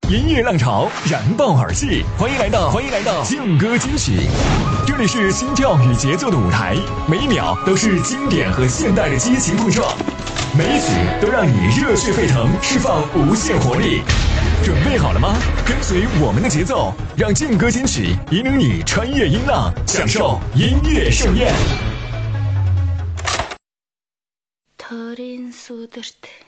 音乐浪潮燃爆耳际，欢迎来到劲歌金曲，这里是心跳与节奏的舞台，每一秒都是经典和现代的激情碰撞，每一曲都让你热血沸腾，释放无限活力。准备好了吗？跟随我们的节奏，让劲歌金曲引领你穿越音浪，享受音乐盛宴。 Torin Suderste